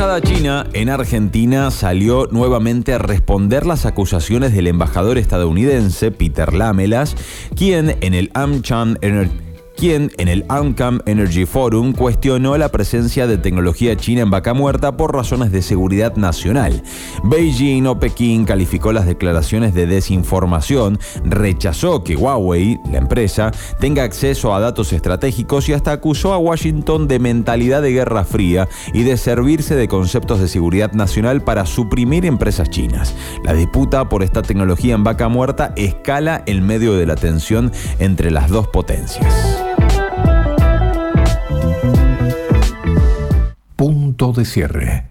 Embajada china en Argentina salió nuevamente a responder las acusaciones del embajador estadounidense Peter Lamelas, quien en el AmCham Energy Forum cuestionó la presencia de tecnología china en Vaca Muerta por razones de seguridad nacional. Beijing o Pekín calificó las declaraciones de desinformación, rechazó que Huawei, la empresa, tenga acceso a datos estratégicos y hasta acusó a Washington de mentalidad de Guerra Fría y de servirse de conceptos de seguridad nacional para suprimir empresas chinas. La disputa por esta tecnología en Vaca Muerta escala en medio de la tensión entre las dos potencias. Punto de cierre.